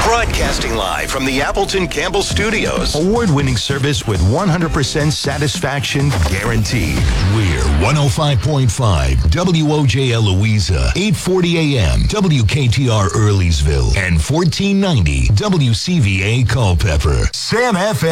Broadcasting live from the Appleton Campbell Studios. Award-winning service with 100% satisfaction guaranteed. We're 105.5 WOJL Louisa, 840 AM WKTR Earlysville, and 1490 WCVA Culpeper. Sam FM.